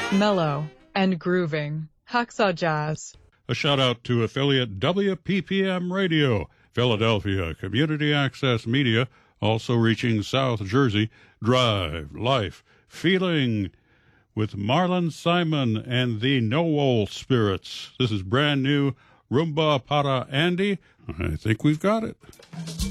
mellow and grooving. Hacksaw Jazz. A shout-out to affiliate WPPM Radio, Philadelphia Community Access Media, also reaching South Jersey. Drive, Life, Feeling with Marlon Simon and the No-Wool Spirits. This is brand new Rumba para Andy. I think we've got it.